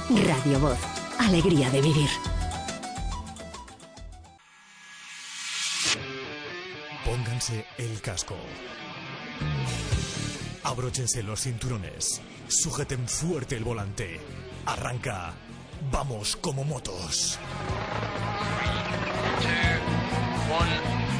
Radio Voz, alegría de vivir. Pónganse el casco. Abróchense los cinturones. Sujeten fuerte el volante. Arranca. Vamos como motos. 3, 2, 1.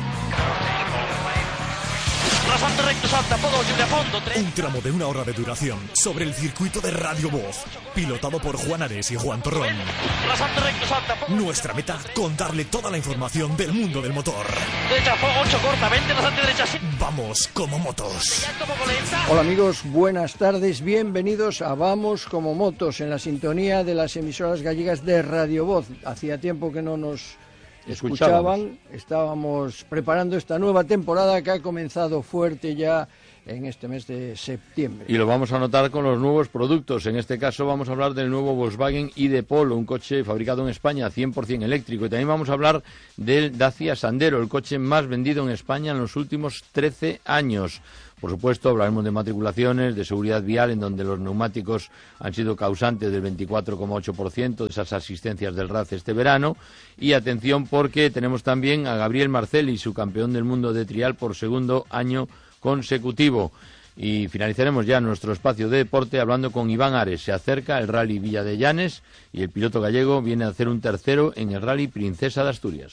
Rasante recto, salta, poco, Giulia a fondo. Un tramo de 1 hora de duración sobre el circuito de Radio Voz, pilotado por Juan Ares y Juan Torrón. Rasante recto, salta, poco. Nuestra meta, contarle toda la información del mundo del motor. Derecha, 8, corta, 20, rasante derecha, sí. Vamos como motos. Hola amigos, buenas tardes, bienvenidos a Vamos como motos en la sintonía de las emisoras gallegas de Radio Voz. Hacía tiempo que no nos escuchaban, estábamos preparando esta nueva temporada que ha comenzado fuerte ya en este mes de septiembre. Y lo vamos a notar con los nuevos productos. En este caso vamos a hablar del nuevo Volkswagen ID.Polo, un coche fabricado en España, 100% eléctrico. Y también vamos a hablar del Dacia Sandero, el coche más vendido en España en los últimos 13 años. Por supuesto, hablaremos de matriculaciones, de seguridad vial, en donde los neumáticos han sido causantes del 24,8% de esas asistencias del RAC este verano. Y atención, porque tenemos también a Gabriel Marcelli, su campeón del mundo de trial por segundo año consecutivo. Y finalizaremos ya nuestro espacio de deporte hablando con Iván Ares. Se acerca el Rally Villa de Llanes y el piloto gallego viene a hacer un tercero en el Rally Princesa de Asturias.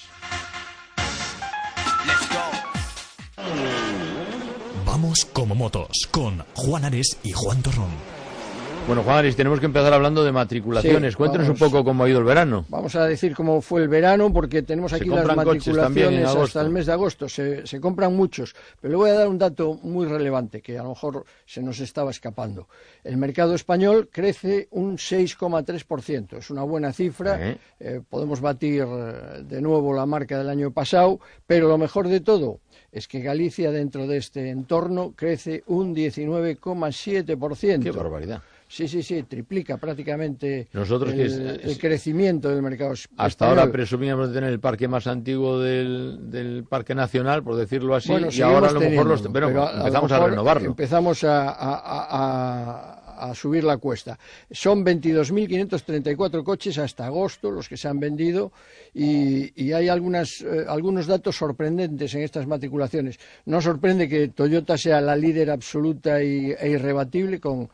Vamos como motos con Juan Ares y Juan Torrón. Bueno, Juan Ares, tenemos que empezar hablando de matriculaciones. Sí, cuéntanos un poco cómo ha ido el verano. Vamos a decir cómo fue el verano, porque tenemos aquí las matriculaciones hasta el mes de agosto. Se compran muchos, pero le voy a dar un dato muy relevante que a lo mejor se nos estaba escapando. El mercado español crece un 6,3%. Es una buena cifra. Podemos batir de nuevo la marca del año pasado, pero lo mejor de todo es que Galicia, dentro de este entorno, crece un 19,7%. ¡Qué barbaridad! Sí, triplica prácticamente Nosotros el crecimiento del mercado español. Hasta ahora presumíamos de tener el parque más antiguo del Parque Nacional, por decirlo así, bueno, y ahora a lo mejor pero empezamos a renovarlo. Empezamos a subir la cuesta. Son 22.534 coches hasta agosto los que se han vendido y hay algunos datos sorprendentes en estas matriculaciones. No sorprende que Toyota sea la líder absoluta e irrebatible con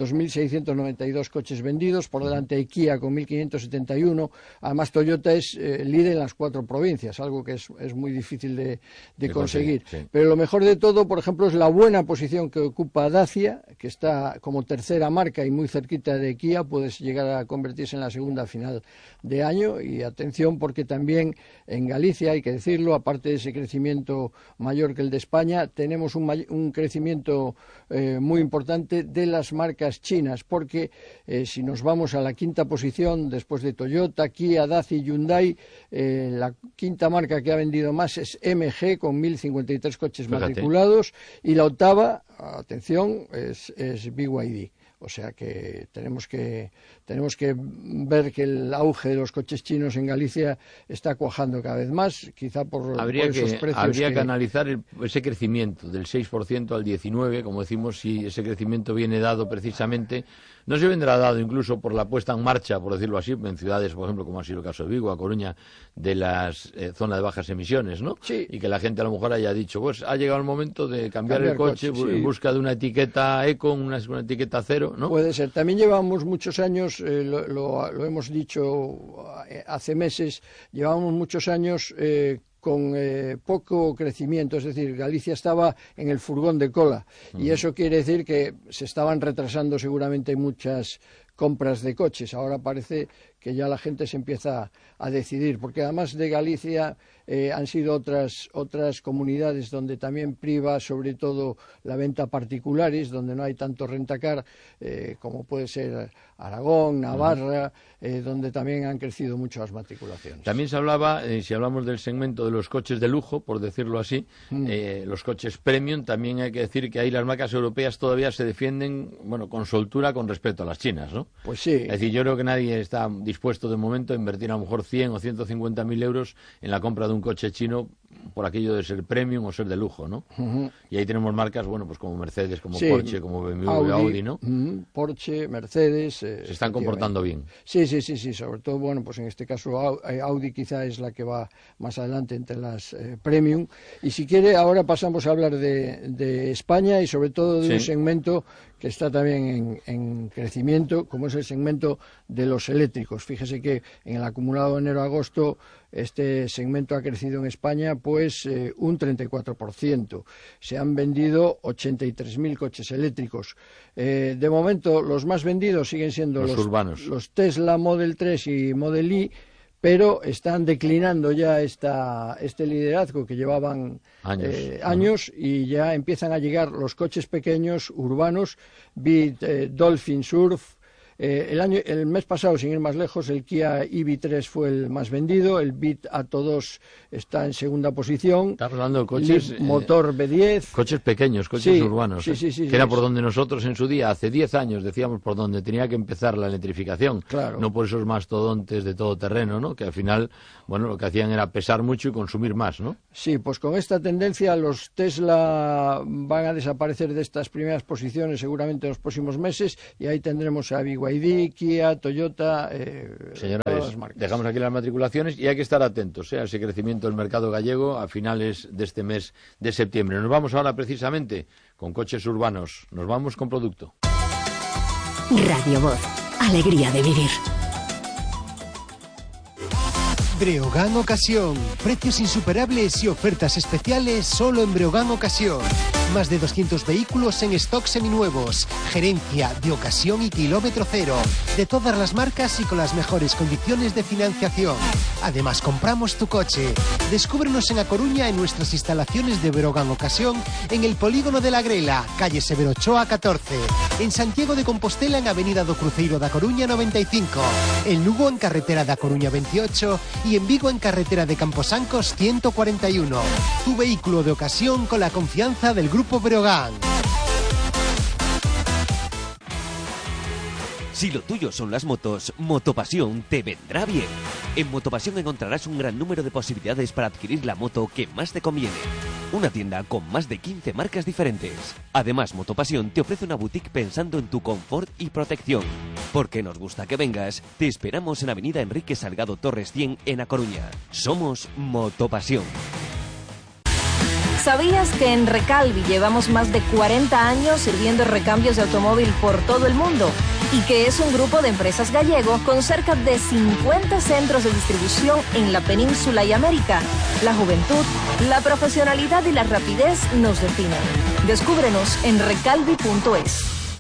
2.692 coches vendidos, por delante de Kia con 1.571. Además Toyota es líder en las 4 provincias, algo que es muy difícil de conseguir. Sí. Pero lo mejor de todo, por ejemplo, es la buena posición que ocupa Dacia, que está como tercera marca y muy cerquita de Kia, puede llegar a convertirse en la segunda final de año. Y atención, porque también en Galicia, hay que decirlo, aparte de ese crecimiento mayor que el de España, tenemos un crecimiento muy importante de las marcas chinas, porque si nos vamos a la quinta posición, después de Toyota, Kia, Dacia y Hyundai, la quinta marca que ha vendido más es MG, con 1.053 coches matriculados, y la octava, atención, es BYD. O sea que tenemos que ver que el auge de los coches chinos en Galicia está cuajando cada vez más, quizá por esos precios. Habría que analizar ese crecimiento del 6% al 19%, como decimos, si ese crecimiento viene dado precisamente, no se vendrá dado incluso por la puesta en marcha, por decirlo así, en ciudades, por ejemplo, como ha sido el caso de Vigo, A Coruña, de las zonas de bajas emisiones, ¿no? Sí. Y que la gente a lo mejor haya dicho, pues ha llegado el momento de cambiar el coche en busca de una etiqueta eco, una etiqueta cero, ¿no? Puede ser. También llevamos muchos años, lo hemos dicho hace meses, llevamos muchos años con poco crecimiento, es decir, Galicia estaba en el furgón de cola, y eso quiere decir que se estaban retrasando seguramente muchas compras de coches. Ahora parece que ya la gente se empieza a decidir, porque además de Galicia han sido otras comunidades donde también priva sobre todo la venta a particulares, donde no hay tanto rentacar, como puede ser Aragón, Navarra, donde también han crecido mucho las matriculaciones. También se hablaba, si hablamos del segmento de los coches de lujo, por decirlo así, los coches premium, también hay que decir que ahí las marcas europeas todavía se defienden, bueno, con soltura con respecto a las chinas, ¿no? ¿no? Pues sí. Es decir, yo creo que nadie está dispuesto de momento a invertir a lo mejor 100 o 150.000 euros en la compra de un coche chino por aquello de ser premium o ser de lujo, ¿no? Y ahí tenemos marcas, bueno, pues como Mercedes, como Porsche, como BMW, Audi, ¿no? Porsche, Mercedes... Se están comportando bien. Sí, sobre todo, bueno, pues en este caso Audi quizá es la que va más adelante entre las premium. Y si quiere, ahora pasamos a hablar de España y sobre todo de un segmento que está también en crecimiento, como es el segmento de los eléctricos. Fíjese que en el acumulado de enero-agosto este segmento ha crecido en España pues un 34%. Se han vendido 83.000 coches eléctricos. De momento los más vendidos siguen siendo los urbanos, los Tesla Model 3 y Model Y, pero están declinando ya este liderazgo que llevaban años y ya empiezan a llegar los coches pequeños urbanos, Beat, Dolphin, Surf. El mes pasado, sin ir más lejos, el Kia EV3 fue el más vendido, el Beat Atto 2 está en segunda posición. Estás hablando de coches... motor B10. Coches pequeños, coches urbanos. Sí, que era por donde nosotros en su día, hace 10 años, decíamos por donde tenía que empezar la electrificación. Claro. No por esos mastodontes de todo terreno, ¿no? Que al final, bueno, lo que hacían era pesar mucho y consumir más, ¿no? Sí, pues con esta tendencia los Tesla van a desaparecer de estas primeras posiciones seguramente en los próximos meses y ahí tendremos a BYD, Kia, Toyota, señores, todas las marcas. Dejamos aquí las matriculaciones y hay que estar atentos a ese crecimiento del mercado gallego a finales de este mes de septiembre. Nos vamos ahora precisamente con coches urbanos, nos vamos con producto. Radio Voz, alegría de vivir. Breogán Ocasión. Precios insuperables y ofertas especiales solo en Breogán Ocasión. Más de 200 vehículos en stock seminuevos. Gerencia de ocasión y kilómetro cero. De todas las marcas y con las mejores condiciones de financiación. Además, compramos tu coche. Descúbrenos en A Coruña en nuestras instalaciones de Breogán Ocasión en el Polígono de la Grela, calle Severo Ochoa 14. En Santiago de Compostela en Avenida do Cruceiro da Coruña 95. En Lugo en carretera da Coruña 28 y en Vigo en carretera de Camposancos 141. Tu vehículo de ocasión con la confianza del Grupo Breogán. Si lo tuyo son las motos, Motopasión te vendrá bien. En Motopasión encontrarás un gran número de posibilidades para adquirir la moto que más te conviene. Una tienda con más de 15 marcas diferentes. Además, Motopasión te ofrece una boutique pensando en tu confort y protección. Porque nos gusta que vengas, te esperamos en Avenida Enrique Salgado Torres 100 en A Coruña. Somos Motopasión. ¿Sabías que en Recalvi llevamos más de 40 años sirviendo recambios de automóvil por todo el mundo? Y que es un grupo de empresas gallego con cerca de 50 centros de distribución en la península y América. La juventud, la profesionalidad y la rapidez nos definen. Descúbrenos en recalvi.es.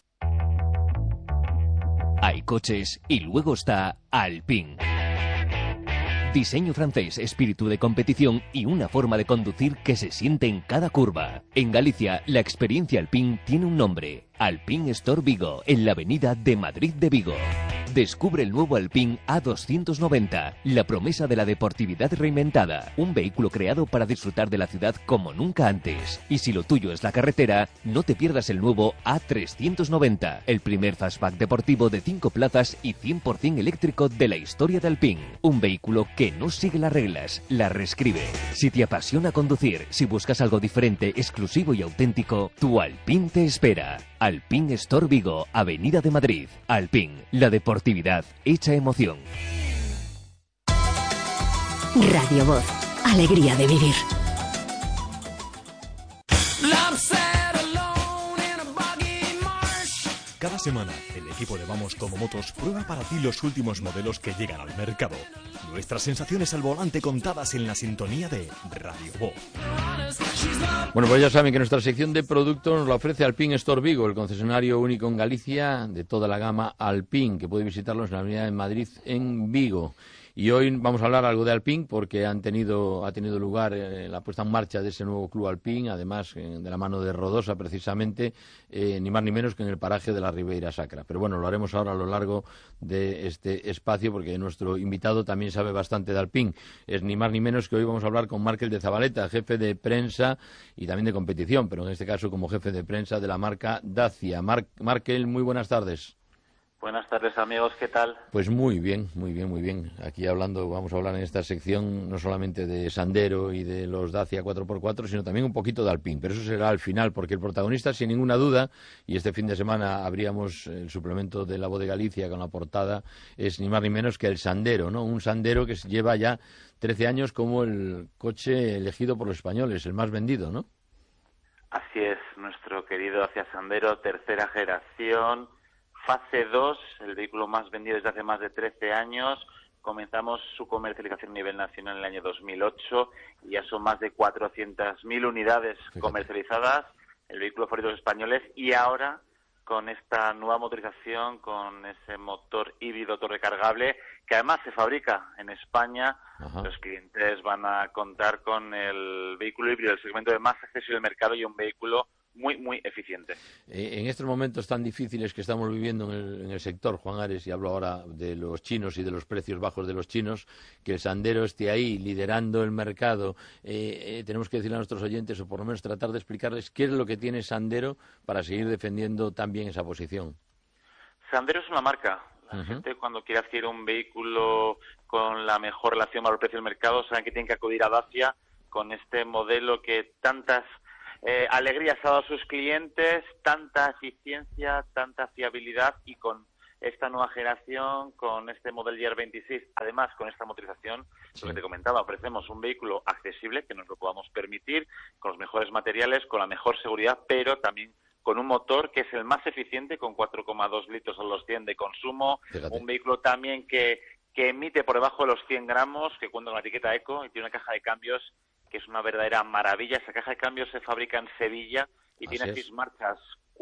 Hay coches y luego está Alpine. Diseño francés, espíritu de competición y una forma de conducir que se siente en cada curva. En Galicia, la experiencia Alpine tiene un nombre. Alpine Store Vigo, en la avenida de Madrid de Vigo. Descubre el nuevo Alpine A290, la promesa de la deportividad reinventada. Un vehículo creado para disfrutar de la ciudad como nunca antes. Y si lo tuyo es la carretera, no te pierdas el nuevo A390, el primer fastback deportivo de 5 plazas y 100% eléctrico de la historia de Alpine. Un vehículo que no sigue las reglas, las reescribe. Si te apasiona conducir, si buscas algo diferente, exclusivo y auténtico, tu Alpine te espera. Alpine Store Vigo, Avenida de Madrid. Alpine, la deportividad hecha emoción. Radio Voz, alegría de vivir. Cada semana, el equipo de Vamos Como Motos prueba para ti los últimos modelos que llegan al mercado. Nuestras sensaciones al volante contadas en la sintonía de Radio Voz. Bueno, pues ya saben que nuestra sección de productos nos la ofrece Alpine Store Vigo, el concesionario único en Galicia de toda la gama Alpine, que puede visitarlos en la avenida de Madrid en Vigo. Y hoy vamos a hablar algo de Alpine porque ha tenido lugar la puesta en marcha de ese nuevo club Alpine, además de la mano de Rodosa precisamente, ni más ni menos que en el paraje de la Ribeira Sacra. Pero bueno, lo haremos ahora a lo largo de este espacio porque nuestro invitado también sabe bastante de Alpine. Es ni más ni menos que hoy vamos a hablar con Márquez de Zabaleta, jefe de prensa y también de competición, pero en este caso como jefe de prensa de la marca Dacia. Márquez, muy buenas tardes. Buenas tardes, amigos, ¿qué tal? Pues muy bien, muy bien, muy bien. Aquí vamos a hablar en esta sección no solamente de Sandero y de los Dacia 4x4, sino también un poquito de Alpine, pero eso será al final, porque el protagonista, sin ninguna duda, y este fin de semana abríamos el suplemento de La Voz de Galicia con la portada, es ni más ni menos que el Sandero, ¿no? Un Sandero que lleva ya 13 años como el coche elegido por los españoles, el más vendido, ¿no? Así es, nuestro querido Dacia Sandero, tercera generación, fase 2, el vehículo más vendido desde hace más de 13 años. Comenzamos su comercialización a nivel nacional en el año 2008 y ya son más de 400.000 unidades comercializadas, el vehículo favorito de los españoles, y ahora con esta nueva motorización, con ese motor híbrido autorrecargable, que además se fabrica en España. Ajá. Los clientes van a contar con el vehículo híbrido del segmento de más acceso del mercado y un vehículo muy, muy eficiente. En estos momentos tan difíciles que estamos viviendo en el sector, Juan Ares, y hablo ahora de los chinos y de los precios bajos de los chinos, que el Sandero esté ahí liderando el mercado, tenemos que decirle a nuestros oyentes, o por lo menos tratar de explicarles qué es lo que tiene Sandero para seguir defendiendo también esa posición. Sandero es una marca. La gente, cuando quiere adquirir un vehículo con la mejor relación valor-precio del mercado, saben que tienen que acudir a Dacia con este modelo que tantas alegrías ha dado a sus clientes, tanta eficiencia, tanta fiabilidad, y con esta nueva generación, con este Model Year 26, además con esta motorización, lo que te comentaba, ofrecemos un vehículo accesible, que nos lo podamos permitir, con los mejores materiales, con la mejor seguridad, pero también con un motor que es el más eficiente, con 4,2 litros a los 100 de consumo. Fíjate. Un vehículo también que emite por debajo de los 100 gramos, que cuenta con la etiqueta Eco, y tiene una caja de cambios que es una verdadera maravilla. Esa caja de cambios se fabrica en Sevilla y tiene 6 marchas,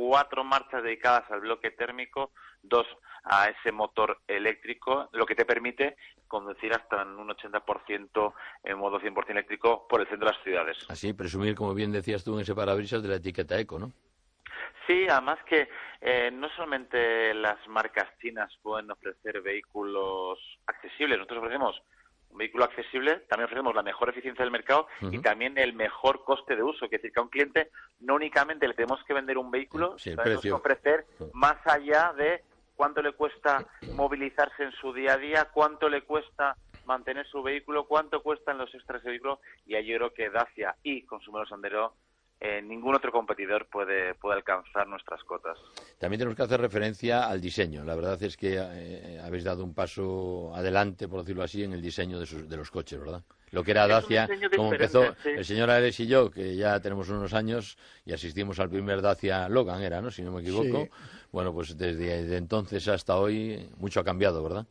4 marchas dedicadas al bloque térmico, 2 a ese motor eléctrico, lo que te permite conducir hasta en un 80% en modo 100% eléctrico por el centro de las ciudades. Así, presumir, como bien decías tú, en ese parabrisas de la etiqueta Eco, ¿no? Sí, además que no solamente las marcas chinas pueden ofrecer vehículos accesibles, nosotros ofrecemos un vehículo accesible, también ofrecemos la mejor eficiencia del mercado y también el mejor coste de uso, que es decir, que a un cliente no únicamente le tenemos que vender un vehículo, tenemos que ofrecer más allá de cuánto le cuesta movilizarse en su día a día, cuánto le cuesta mantener su vehículo, cuánto cuestan los extras de vehículo, y ahí yo creo que Dacia y Consumidor Sandero, ningún otro competidor puede alcanzar nuestras cotas. También tenemos que hacer referencia al diseño. La verdad es que habéis dado un paso adelante, por decirlo así, en el diseño de los coches, ¿verdad? Lo que era Dacia, como empezó el señor Ares y yo, que ya tenemos unos años y asistimos al primer Dacia Logan, era, ¿no? Si no me equivoco. Sí. Bueno, pues desde entonces hasta hoy mucho ha cambiado, ¿verdad?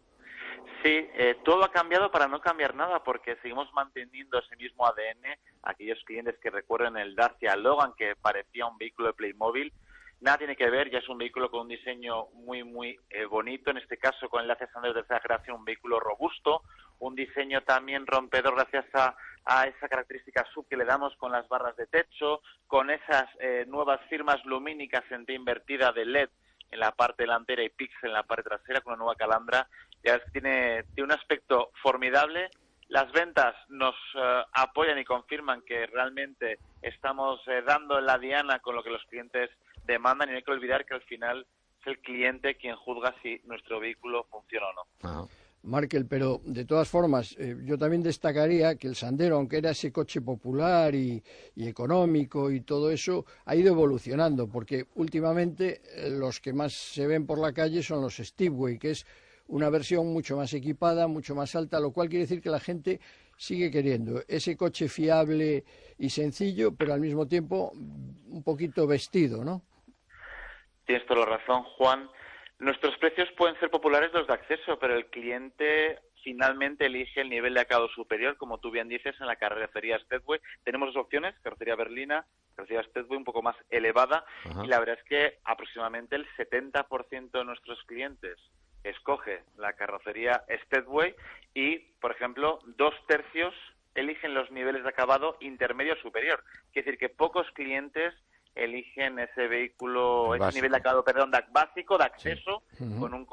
Sí, todo ha cambiado para no cambiar nada, porque seguimos manteniendo ese mismo ADN. Aquellos clientes que recuerden el Dacia Logan, que parecía un vehículo de Playmobil, nada tiene que ver, ya es un vehículo con un diseño muy, muy bonito, en este caso con el Dacia Sandero de tercera generación, un vehículo robusto, un diseño también rompedor gracias a esa característica sub que le damos con las barras de techo, con esas nuevas firmas lumínicas en T invertida de LED en la parte delantera y píxel en la parte trasera, con una nueva calandra. Ya tiene un aspecto formidable. Las ventas nos apoyan y confirman que realmente estamos dando la diana con lo que los clientes demandan, y no hay que olvidar que al final es el cliente quien juzga si nuestro vehículo funciona o no. Ajá. Markel, pero de todas formas, yo también destacaría que el Sandero, aunque era ese coche popular y económico y todo eso, ha ido evolucionando, porque últimamente los que más se ven por la calle son los Stepway, que es una versión mucho más equipada, mucho más alta, lo cual quiere decir que la gente sigue queriendo ese coche fiable y sencillo, pero al mismo tiempo un poquito vestido, ¿no? Tienes toda la razón, Juan. Nuestros precios pueden ser populares los de acceso, pero el cliente finalmente elige el nivel de acabado superior, como tú bien dices, en la carrocería Stepway. Tenemos dos opciones, carrocería berlina, carrocería Stepway un poco más elevada. Ajá. Y la verdad es que aproximadamente el 70% de nuestros clientes escoge la carrocería Stepway y, por ejemplo, 2/3 eligen los niveles de acabado intermedio superior. Quiere decir que pocos clientes eligen ese vehículo, ese nivel de acabado, básico, de acceso, sí. Con un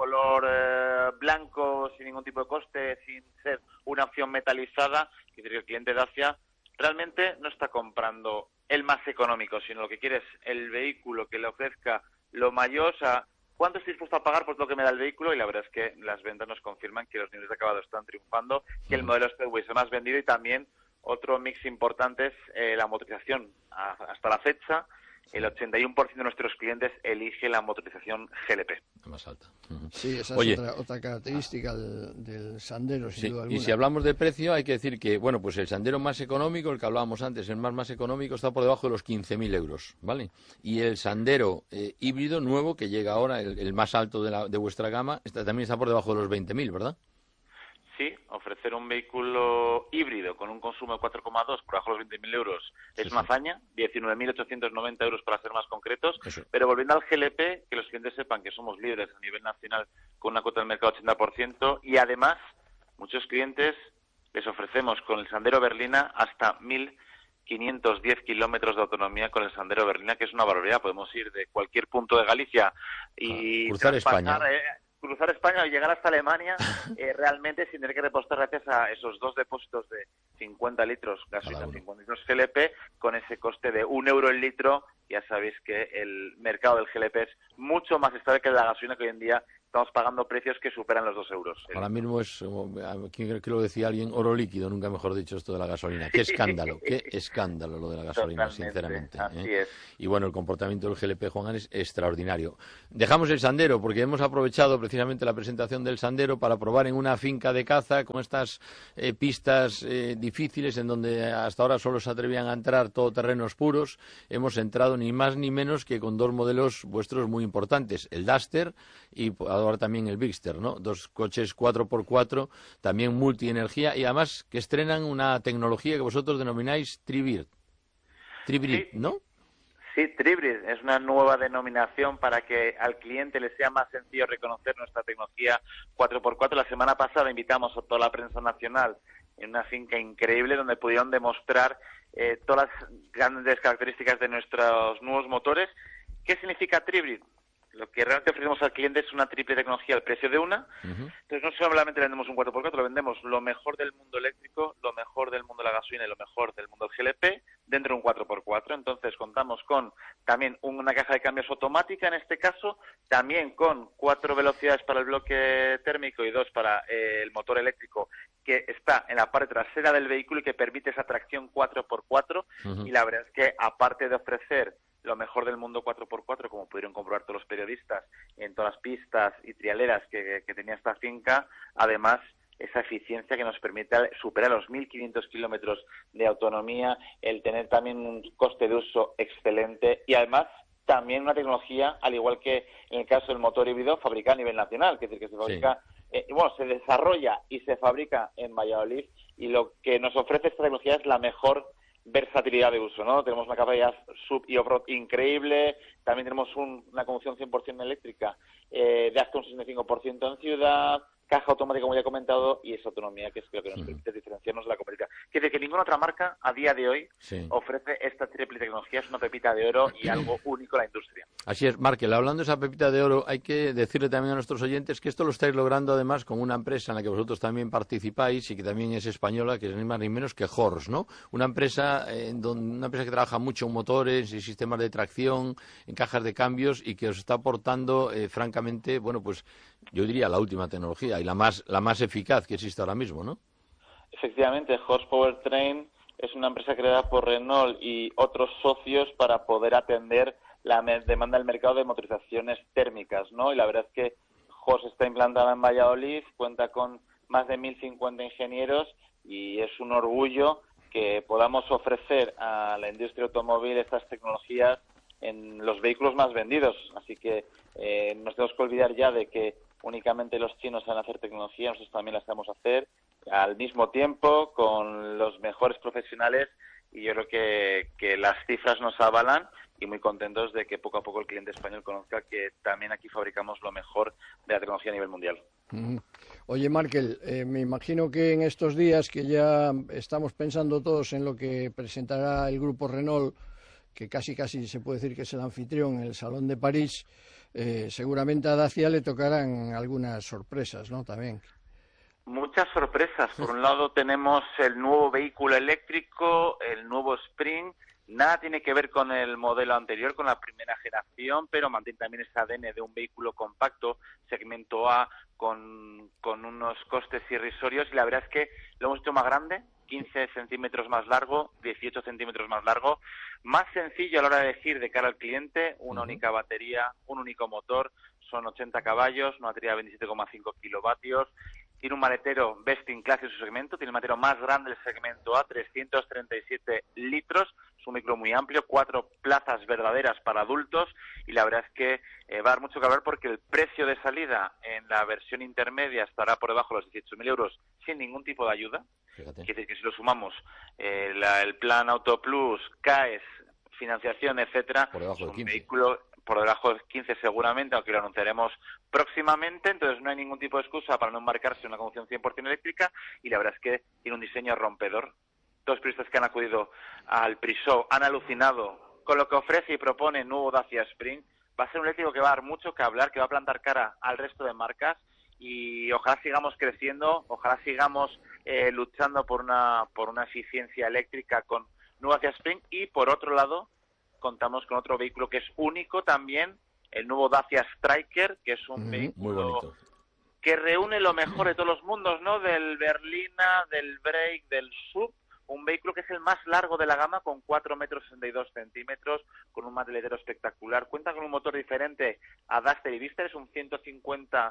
color blanco, sin ningún tipo de coste, sin ser una opción metalizada. Quiere decir que el cliente de Dacia realmente no está comprando el más económico, sino lo que quiere es el vehículo que le ofrezca lo mayor, ¿cuánto estoy dispuesto a pagar por lo que me da el vehículo? Y la verdad es que las ventas nos confirman que los niveles de acabado están triunfando, que el modelo Speedway es el más vendido y también otro mix importante es la motorización. Hasta la fecha, el 81% de nuestros clientes elige la motorización GLP. Más alta. Sí, esa es otra característica del Sandero, sin duda alguna. Y si hablamos de precio, hay que decir que, bueno, pues el Sandero más económico, el que hablábamos antes, el más económico, está por debajo de los 15.000 euros, ¿vale? Y el Sandero híbrido nuevo, que llega ahora, el más alto de vuestra gama, también está por debajo de los 20.000, ¿verdad? Sí, ofrecer un vehículo híbrido con un consumo de 4,2 por debajo de los 20.000 euros es una hazaña, 19.890 euros para ser más concretos, pero volviendo al GLP, que los clientes sepan que somos líderes a nivel nacional con una cuota del mercado del 80% y además muchos clientes les ofrecemos con el Sandero Berlina hasta 1.510 kilómetros de autonomía con el Sandero Berlina, que es una barbaridad. Podemos ir de cualquier punto de Galicia y cruzar España. Cruzar España y llegar hasta Alemania realmente sin tener que repostar gracias a esos 2 depósitos de 50 litros gasolina, 50 litros GLP, con ese coste de €1 el litro. Ya sabéis que el mercado del GLP es mucho más estable que la gasolina, que hoy en día estamos pagando precios que superan los €2. Ahora mismo es, creo que lo decía alguien, oro líquido, nunca mejor dicho esto de la gasolina. Qué escándalo lo de la gasolina, totalmente, sinceramente. Así es. Y bueno, el comportamiento del GLP, Juan, es extraordinario. Dejamos el Sandero, porque hemos aprovechado precisamente la presentación del Sandero para probar en una finca de caza con estas pistas difíciles en donde hasta ahora solo se atrevían a entrar todoterrenos puros. Hemos entrado ni más ni menos que con 2 modelos vuestros muy importantes, el Duster y ahora también el Bigster, ¿no? 2 coches 4x4, también multienergía y además que estrenan una tecnología que vosotros denomináis Tribrid, sí, ¿no? Sí, Tribrid es una nueva denominación para que al cliente le sea más sencillo reconocer nuestra tecnología 4x4. La semana pasada invitamos a toda la prensa nacional en una finca increíble donde pudieron demostrar todas las grandes características de nuestros nuevos motores. ¿Qué significa Tribrid? Lo que realmente ofrecemos al cliente es una triple tecnología al precio de una. Entonces no solamente vendemos un 4x4, lo vendemos lo mejor del mundo eléctrico, lo mejor del mundo de la gasolina y lo mejor del mundo del GLP dentro de un 4x4. Entonces contamos con también una caja de cambios automática en este caso, también con 4 velocidades para el bloque térmico y 2 para el motor eléctrico, que está en la parte trasera del vehículo y que permite esa tracción 4x4. Y la verdad es que aparte de ofrecer lo mejor del mundo 4x4, como pudieron comprobar todos los periodistas en todas las pistas y trialeras que tenía esta finca, además esa eficiencia que nos permite superar los 1.500 kilómetros de autonomía, el tener también un coste de uso excelente y además también una tecnología, al igual que en el caso del motor híbrido, fabricada a nivel nacional, que es decir, que se fabrica, se desarrolla y se fabrica en Valladolid, y lo que nos ofrece esta tecnología es la mejor versatilidad de uso, ¿no? Tenemos una capacidad sub y off-road increíble, también tenemos una conducción 100% eléctrica de hasta un 65% en ciudad, caja automática, como ya he comentado, y esa autonomía que es lo que nos permite diferenciarnos de la competencia. Quiere decir que ninguna otra marca a día de hoy ofrece esta triple tecnología, es una pepita de oro y algo único en la industria. Así es, Markel, hablando de esa pepita de oro, hay que decirle también a nuestros oyentes que esto lo estáis logrando además con una empresa en la que vosotros también participáis y que también es española, que es ni más ni menos que Horse, ¿no? Una empresa que trabaja mucho en motores y sistemas de tracción, en cajas de cambios y que os está aportando, francamente, bueno, pues yo diría la última tecnología y la más eficaz que existe ahora mismo, ¿no? Efectivamente, Horse Powertrain es una empresa creada por Renault y otros socios para poder atender la demanda del mercado de motorizaciones térmicas, ¿no? Y la verdad es que Horse está implantada en Valladolid, cuenta con más de 1.050 ingenieros y es un orgullo que podamos ofrecer a la industria automóvil estas tecnologías en los vehículos más vendidos. Así que nos tenemos que olvidar ya de que únicamente los chinos saben hacer tecnología, nosotros también la sabemos hacer al mismo tiempo con los mejores profesionales, y yo creo que las cifras nos avalan, y muy contentos de que poco a poco el cliente español conozca que también aquí fabricamos lo mejor de la tecnología a nivel mundial. Oye, Markel, me imagino que en estos días que ya estamos pensando todos en lo que presentará el grupo Renault, que casi se puede decir que es el anfitrión en el Salón de París, seguramente a Dacia le tocarán algunas sorpresas, ¿no? También. Muchas sorpresas. Por un lado tenemos el nuevo vehículo eléctrico, el nuevo Sprint, Nada tiene que ver con el modelo anterior, con la primera generación, pero mantiene también ese ADN de un vehículo compacto, segmento A, con unos costes irrisorios, y la verdad es que lo hemos hecho más grande, 15 centímetros más largo, 18 centímetros más largo, más sencillo a la hora de elegir de cara al cliente, una única batería, un único motor, son 80 caballos, una batería de 27,5 kilovatios, tiene un maletero best in class en su segmento, tiene el maletero más grande del segmento A, 337 litros, es un vehículo muy amplio, 4 plazas verdaderas para adultos, y la verdad es que va a dar mucho que hablar porque el precio de salida en la versión intermedia estará por debajo de los 18.000 euros sin ningún tipo de ayuda. Fíjate. Quiere decir que si lo sumamos, el plan Auto Plus, CAES, financiación, etcétera, es un vehículo por debajo de 15 seguramente, aunque lo anunciaremos próximamente, entonces no hay ningún tipo de excusa para no embarcarse en una conducción 100% eléctrica, y la verdad es que tiene un diseño rompedor. Todos los periodistas que han acudido al Pre-Show han alucinado con lo que ofrece y propone el nuevo Dacia Spring. Va a ser un eléctrico que va a dar mucho que hablar, que va a plantar cara al resto de marcas, y ojalá sigamos creciendo, ojalá sigamos luchando por una eficiencia eléctrica con nuevo Dacia Spring. Y por otro lado, contamos con otro vehículo que es único también, el nuevo Dacia Striker, que es un vehículo que reúne lo mejor de todos los mundos, ¿no? Del berlina, del break, del sub, un vehículo que es el más largo de la gama, con 4,62 metros, con un maletero espectacular. Cuenta con un motor diferente a Duster y Vista, es un 150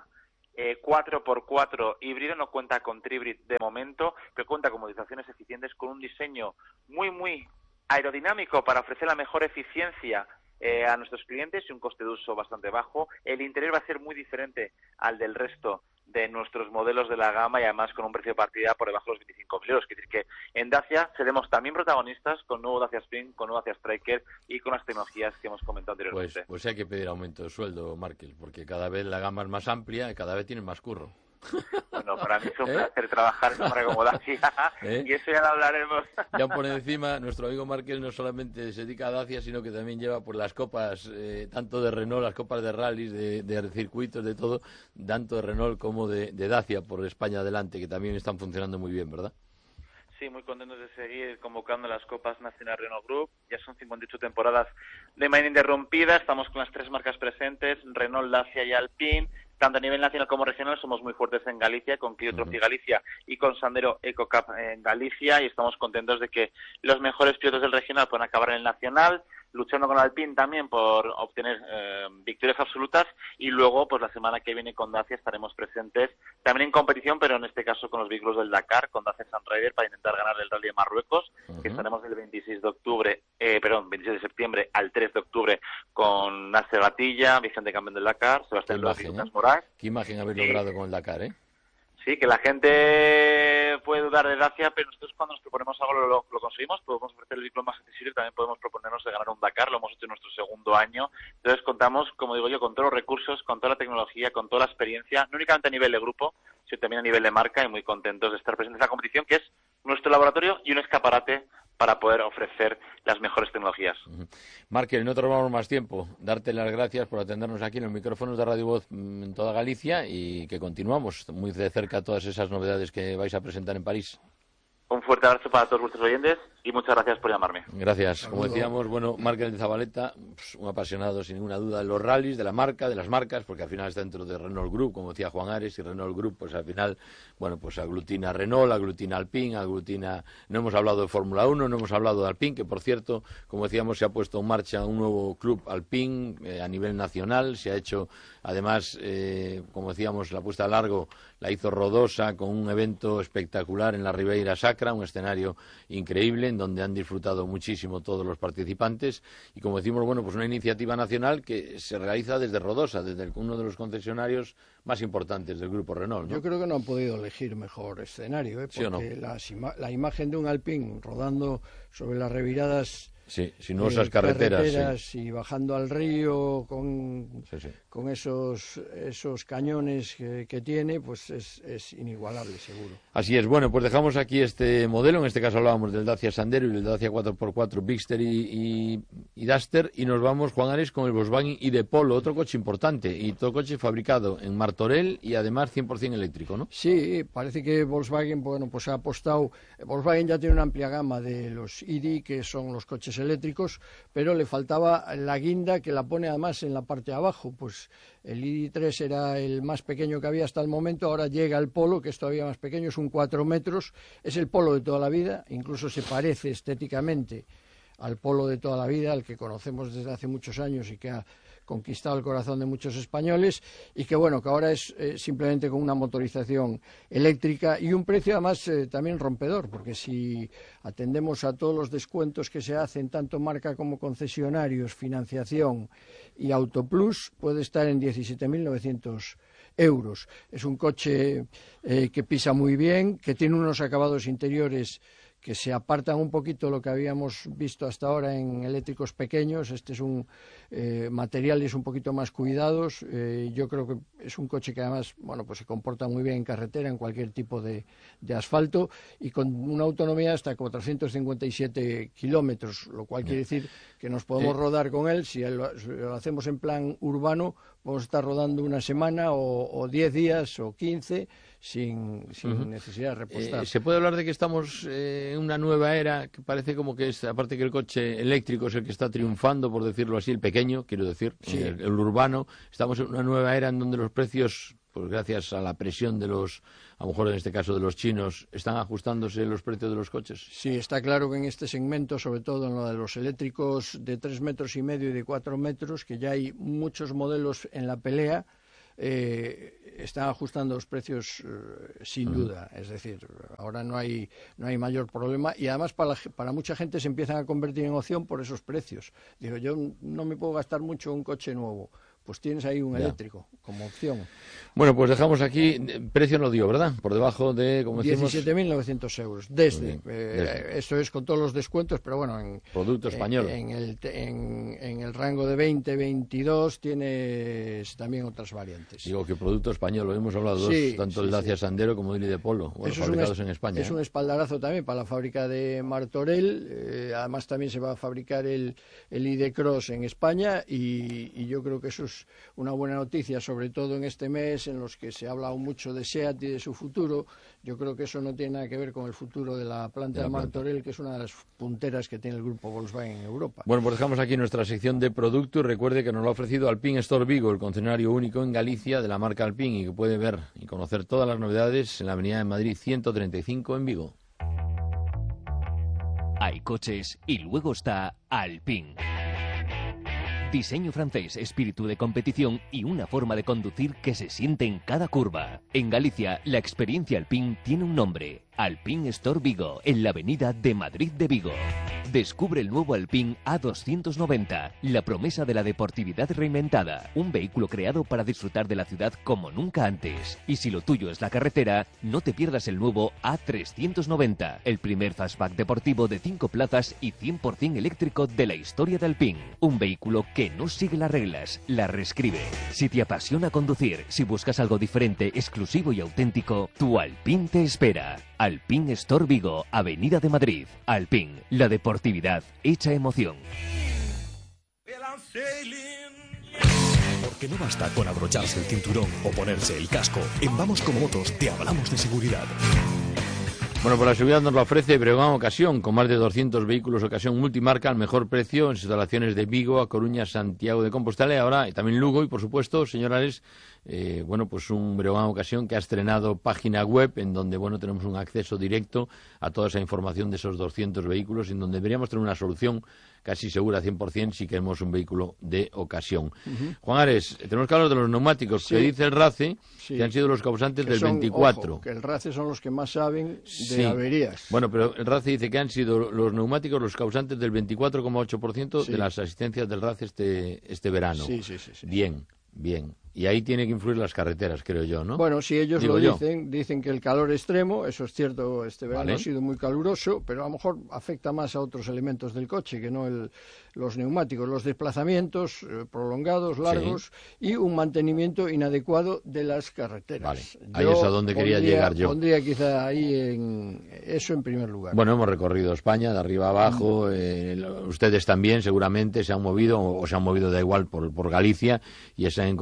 4x4 híbrido, no cuenta con Tribrid de momento, pero cuenta con motorizaciones eficientes, con un diseño muy aerodinámico para ofrecer la mejor eficiencia a nuestros clientes y un coste de uso bastante bajo. El interior va a ser muy diferente al del resto de nuestros modelos de la gama, y además con un precio de partida por debajo de los 25.000 euros. Quiere decir que en Dacia seremos también protagonistas con nuevo Dacia Spring, con nuevo Dacia Striker y con las tecnologías que hemos comentado anteriormente. Pues hay que pedir aumento de sueldo, Markel, porque cada vez la gama es más amplia y cada vez tienen más curro. Bueno, para mí es un placer trabajar en una marca como Dacia, y eso ya lo hablaremos. Ya por encima, nuestro amigo Markel no solamente se dedica a Dacia, sino que también lleva por las copas, tanto de Renault, las copas de rallies, de circuitos, de todo, tanto de Renault como de Dacia por España adelante, que también están funcionando muy bien, ¿verdad? Sí, muy contentos de seguir convocando las Copas Nacional Renault Group. Ya son 58 temporadas de manera ininterrumpida. Estamos con las 3 marcas presentes, Renault, Dacia y Alpine. Tanto a nivel nacional como regional somos muy fuertes en Galicia, con Clio Trophy Galicia y con Sandero EcoCup en Galicia, y estamos contentos de que los mejores pilotos del regional puedan acabar en el nacional, luchando con Alpine también por obtener victorias absolutas, y luego pues la semana que viene con Dacia estaremos presentes también en competición, pero en este caso con los vehículos del Dakar, con Dacia Sunrider, para intentar ganar el Rally de Marruecos, que estaremos del 26 de septiembre al 3 de octubre con Nasser Gatilla, vigente campeón del Dakar, Sebastián Loaz y Lucas Morán. Qué imagen haber logrado con el Dakar, ¿eh? Sí, que la gente puede dudar de Dacia, pero nosotros cuando nos proponemos algo lo conseguimos. Podemos ofrecer el vehículo más accesible, también podemos proponernos de ganar un Dakar, lo hemos hecho en nuestro segundo año. Entonces contamos, como digo yo, con todos los recursos, con toda la tecnología, con toda la experiencia, no únicamente a nivel de grupo, sino también a nivel de marca, y muy contentos de estar presentes en la competición, que es nuestro laboratorio y un escaparate para poder ofrecer las mejores tecnologías. Markel, no te robamos más tiempo. Darte las gracias por atendernos aquí en los micrófonos de Radio Voz en toda Galicia, y que continuamos muy de cerca todas esas novedades que vais a presentar en París. Un fuerte abrazo para todos vuestros oyentes y muchas gracias por llamarme. Gracias. Como decíamos, bueno, Markel de Zabaleta, pues, un apasionado sin ninguna duda de los rallies, de la marca, de las marcas, porque al final está dentro de Renault Group, como decía Juan Ares, y Renault Group, pues al final, bueno, pues aglutina Renault, aglutina Alpine, aglutina... No hemos hablado de Fórmula 1, no hemos hablado de Alpine, que por cierto, como decíamos, se ha puesto en marcha un nuevo club Alpine a nivel nacional, se ha hecho, además, como decíamos, la puesta a largo la hizo Rodosa con un evento espectacular en la Ribeira Sacra, un escenario increíble en donde han disfrutado muchísimo todos los participantes, y como decimos, bueno, pues una iniciativa nacional que se realiza desde Rodosa, desde uno de los concesionarios más importantes del grupo Renault, ¿no? Yo creo que no han podido elegir mejor escenario, porque ¿sí o no? La imagen de un Alpine rodando sobre las reviradas, sí, sinuosas carreteras sí, y bajando al río con esos cañones que tiene, pues es inigualable, seguro. Así es. Bueno, pues dejamos aquí este modelo. En este caso hablábamos del Dacia Sandero y del Dacia 4x4 Bigster y Duster, y nos vamos, Juan Ares, con el Volkswagen ID Polo, otro coche importante, y todo coche fabricado en Martorell y además 100% eléctrico, ¿no? Sí, parece que Volkswagen, bueno, pues ha apostado. Volkswagen ya tiene una amplia gama de los ID, que son los coches coches eléctricos, pero le faltaba la guinda que la pone además en la parte de abajo. Pues el ID3 era el más pequeño que había hasta el momento, ahora llega el Polo, que es todavía más pequeño, es un 4 metros, es el Polo de toda la vida, incluso se parece estéticamente al Polo de toda la vida, al que conocemos desde hace muchos años y que ha conquistado el corazón de muchos españoles, y que bueno, que ahora es simplemente con una motorización eléctrica y un precio además también rompedor, porque si atendemos a todos los descuentos que se hacen, tanto marca como concesionarios, financiación y Autoplus, puede estar en 17.900 euros. Es un coche que pisa muy bien, que tiene unos acabados interiores que se apartan un poquito de lo que habíamos visto hasta ahora en eléctricos pequeños. Este es un materiales un poquito más cuidados. Yo creo que es un coche que además, bueno, pues se comporta muy bien en carretera, en cualquier tipo de asfalto, y con una autonomía hasta 457 kilómetros, lo cual quiere decir que nos podemos rodar con él. Si lo hacemos en plan urbano, podemos estar rodando una semana o 10 días o 15 sin necesidad de repostar. ¿Se puede hablar de que estamos en una nueva era, que parece como que es, aparte que el coche eléctrico es el que está triunfando, por decirlo así, el pequeño, quiero decir, sí, el urbano, estamos en una nueva era en donde los precios, pues gracias a la presión de los, a lo mejor en este caso de los chinos, están ajustándose los precios de los coches? Sí, está claro que en este segmento, sobre todo en lo de los eléctricos de 3,5 metros y de 4 metros, que ya hay muchos modelos en la pelea, están ajustando los precios sin duda. Es decir, ahora no hay mayor problema, y además para mucha gente se empiezan a convertir en opción por esos precios. Digo, yo no me puedo gastar mucho un coche nuevo, pues tienes ahí un eléctrico como opción. Bueno, pues dejamos aquí, precio no dio, ¿verdad? Por debajo de, como decimos, 17.900 euros. Desde. Esto es con todos los descuentos, pero bueno, en producto español. En el rango de 20, 22 tienes también otras variantes. Digo que producto español, lo hemos hablado tanto el Dacia Sandero como el ID Polo, bueno, fabricados en España. Es un espaldarazo también para la fábrica de Martorell. Además también se va a fabricar el ID Cross en España, y yo creo que eso es una buena noticia, sobre todo en este mes en los que se ha hablado mucho de SEAT y de su futuro. Yo creo que eso no tiene nada que ver con el futuro de la planta de Martorell, que es una de las punteras que tiene el grupo Volkswagen en Europa. Bueno, pues dejamos aquí nuestra sección de producto, y recuerde que nos lo ha ofrecido Alpine Store Vigo, el concesionario único en Galicia de la marca Alpine, y que puede ver y conocer todas las novedades en la avenida de Madrid 135 en Vigo. Hay coches y luego está Alpine. Diseño francés, espíritu de competición y una forma de conducir que se siente en cada curva. En Galicia, la experiencia Alpine tiene un nombre: Alpine Store Vigo, en la avenida de Madrid de Vigo. Descubre el nuevo Alpine A290, la promesa de la deportividad reinventada. Un vehículo creado para disfrutar de la ciudad como nunca antes. Y si lo tuyo es la carretera, no te pierdas el nuevo A390, el primer fastback deportivo de 5 plazas y 100% eléctrico de la historia de Alpine. Un vehículo que no sigue las reglas, las reescribe. Si te apasiona conducir, si buscas algo diferente, exclusivo y auténtico, tu Alpine te espera. Alpine Store Vigo, Avenida de Madrid. Alpine, la deportividad hecha emoción. Porque no basta con abrocharse el cinturón o ponerse el casco. En Vamos Como Motos te hablamos de seguridad. Bueno, pues la seguridad nos la ofrece Breogán Ocasión, con más de 200 vehículos ocasión multimarca al mejor precio en sus instalaciones de Vigo, A Coruña, Santiago de Compostela y ahora también Lugo. Y por supuesto, señores, bueno, pues un Breogán Ocasión que ha estrenado página web en donde, bueno, tenemos un acceso directo a toda esa información de esos 200 vehículos, en donde deberíamos tener una solución casi segura 100% si queremos un vehículo de ocasión. Juan Ares, tenemos que hablar de los neumáticos, que dice el RACE que han sido los causantes del 24. Ojo, que el RACE son los que más saben de averías. Bueno, pero el RACE dice que han sido los neumáticos los causantes del 24,8% de las asistencias del RACE este verano. Sí. Bien. Y ahí tiene que influir las carreteras, creo yo, ¿no? Bueno, si ellos lo dicen que el calor extremo, eso es cierto, este verano ha sido muy caluroso, pero a lo mejor afecta más a otros elementos del coche que no los neumáticos, los desplazamientos prolongados, largos y un mantenimiento inadecuado de las carreteras. Vale, ahí es a donde quería llegar yo. Pondría quizá ahí eso en primer lugar. Bueno, hemos recorrido España de arriba a abajo, ustedes también seguramente se han movido, o se han movido, da igual, por Galicia, y se han encontrado con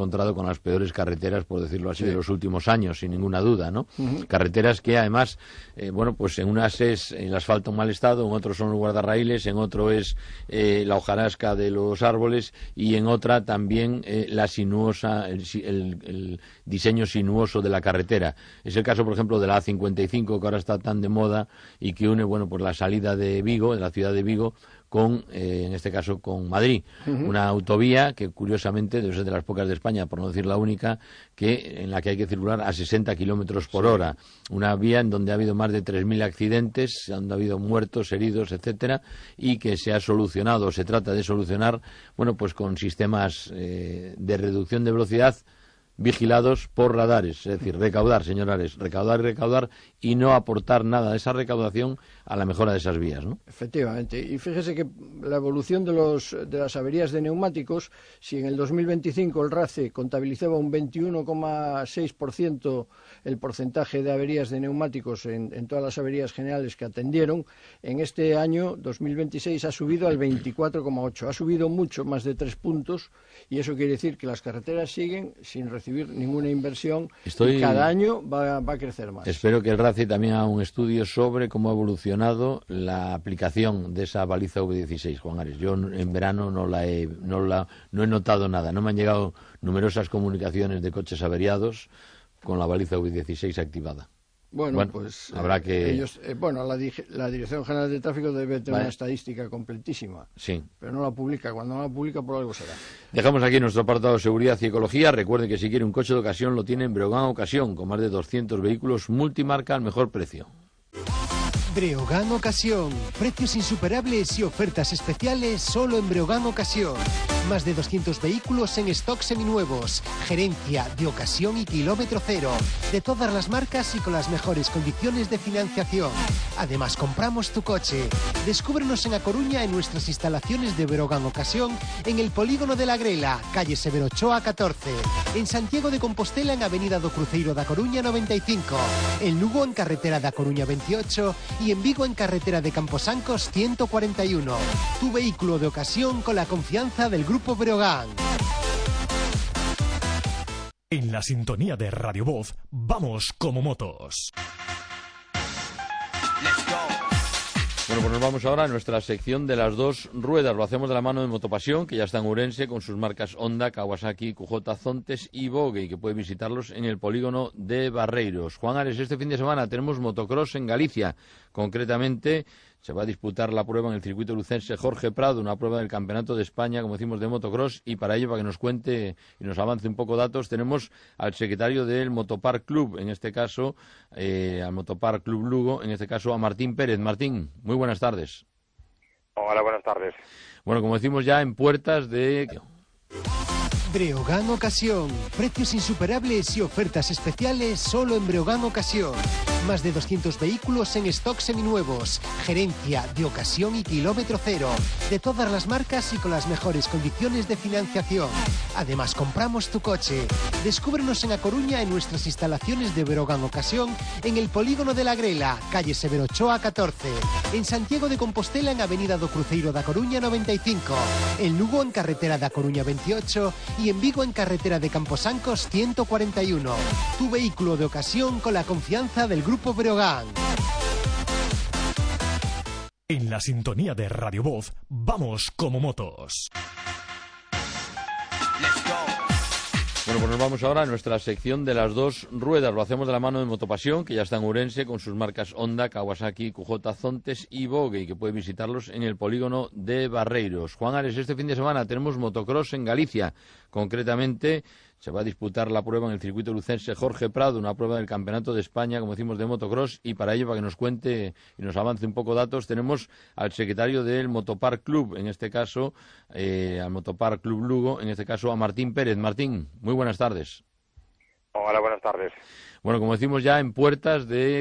con las peores carreteras, por decirlo así, de los últimos años, sin ninguna duda, ¿no? Carreteras que además, pues en unas es el asfalto en mal estado, en otros son los guardarraíles, en otro es la hojarasca de los árboles y en otra también la sinuosa, el diseño sinuoso de la carretera. Es el caso, por ejemplo, de la A55, que ahora está tan de moda y que une, pues la salida de Vigo, de la ciudad de Vigo, con, en este caso, con Madrid. Una autovía que, curiosamente, debe ser de las pocas de España, por no decir la única, en la que hay que circular a 60 kilómetros por hora. Una vía en donde ha habido más de 3.000 accidentes, donde ha habido muertos, heridos, etcétera, y que se ha solucionado, se trata de solucionar, pues con sistemas de reducción de velocidad vigilados por radares, es decir, recaudar, señores, recaudar y no aportar nada de esa recaudación a la mejora de esas vías, ¿no? Efectivamente, y fíjese que la evolución de las averías de neumáticos, si en el 2025 el RACE contabilizaba un 21,6% el porcentaje de averías de neumáticos en todas las averías generales que atendieron, en este año 2026 ha subido al 24,8%, ha subido mucho, más de 3 puntos, y eso quiere decir que las carreteras siguen sin recibir ninguna inversión y cada año va a crecer más. Espero que el RACE también haga un estudio sobre cómo ha evolucionado la aplicación de esa baliza V16, Juan Ares. Yo en verano no he notado nada, no me han llegado numerosas comunicaciones de coches averiados con la baliza V16 activada. Bueno, pues habrá que... ellos, la Dirección General de Tráfico debe tener una estadística completísima, sí, pero no la publica. Cuando no la publica, por algo será. Dejamos aquí nuestro apartado de seguridad y ecología. Recuerden que si quiere un coche de ocasión lo tiene en Breogán Ocasión, con más de 200 vehículos multimarca al mejor precio. Breogán Ocasión. Precios insuperables y ofertas especiales solo en Breogán Ocasión. Más de 200 vehículos en stock seminuevos. Gerencia de ocasión y kilómetro cero. De todas las marcas y con las mejores condiciones de financiación. Además, compramos tu coche. Descúbrenos en A Coruña en nuestras instalaciones de Breogán Ocasión, en el Polígono de la Grela, calle Severo Ochoa 14. En Santiago de Compostela en Avenida do Cruceiro da Coruña 95. En Lugo en carretera da Coruña 28 y en Vigo en carretera de Camposancos 141. Tu vehículo de ocasión con la confianza del Grupo Breogán. En la sintonía de Radio Voz, vamos como motos. Pues nos vamos ahora a nuestra sección de las dos ruedas. Lo hacemos de la mano de Motopasión, que ya está en Ourense con sus marcas Honda, Kawasaki, QJ, Zontes y Vogue, y que puede visitarlos en el polígono de Barreiros. Juan Ares, este fin de semana tenemos motocross en Galicia. Concretamente, se va a disputar la prueba en el circuito lucense Jorge Prado, una prueba del Campeonato de España, como decimos, de motocross, y para ello, para que nos cuente y nos avance un poco datos, tenemos al secretario del Motopark Club, en este caso, al Motopark Club Lugo, en este caso a Martín Pérez. Martín, muy buenas tardes. Hola, buenas tardes. Bueno, como decimos, ya en puertas de... Breogán Ocasión. Precios insuperables y ofertas especiales solo en Breogán Ocasión. Más de 200 vehículos en stock seminuevos. Gerencia de ocasión y kilómetro cero. De todas las marcas y con las mejores condiciones de financiación. Además, compramos tu coche. Descúbrenos en A Coruña en nuestras instalaciones de Breogán Ocasión, en el Polígono de la Grela, calle Severo Ochoa 14. En Santiago de Compostela en Avenida do Cruceiro da Coruña 95. En Lugo en carretera da Coruña 28 y en Vigo en carretera de Camposancos 141. Tu vehículo de ocasión con la confianza del Grupo Breogán. En la sintonía de Radio Voz, vamos como motos. Bueno, pues nos vamos ahora a nuestra sección de las dos ruedas. Lo hacemos de la mano de Motopasión, que ya está en Ourense con sus marcas Honda, Kawasaki, QJ, Zontes y Vogue, y que puede visitarlos en el polígono de Barreiros. Juan Ares, este fin de semana tenemos motocross en Galicia. Concretamente, se va a disputar la prueba en el circuito lucense Jorge Prado, una prueba del Campeonato de España, como decimos, de motocross, y para ello, para que nos cuente y nos avance un poco datos, tenemos al secretario del Motopark Club, en este caso, al Motopark Club Lugo, en este caso a Martín Pérez. Martín, muy buenas tardes. Hola, buenas tardes. Bueno, como decimos, ya en puertas de...